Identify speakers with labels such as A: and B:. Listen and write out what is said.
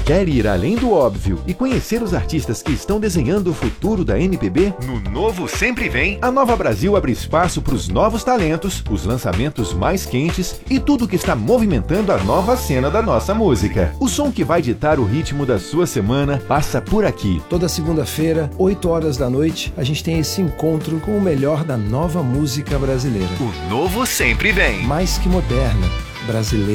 A: Quer ir além do óbvio e conhecer os artistas que estão desenhando o futuro da MPB? No Novo Sempre Vem, a Nova Brasil abre espaço para os novos talentos, os lançamentos mais quentes e tudo que está movimentando a nova cena da nossa música. O som que vai ditar o ritmo da sua semana passa por aqui.
B: Toda segunda-feira, 8 horas da noite, a gente tem esse encontro com o melhor da nova música brasileira.
A: O Novo Sempre Vem.
B: Mais que moderna, brasileira.